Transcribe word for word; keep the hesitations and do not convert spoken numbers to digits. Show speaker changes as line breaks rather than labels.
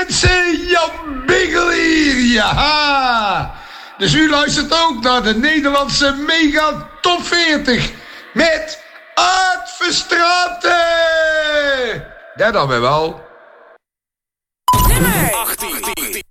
mensen, Jan Biggel hier, ja. Dus u luistert ook naar de Nederlandse mega top veertig met Art Verstraeten. Ja, dan weer wel.
Nummer achttien.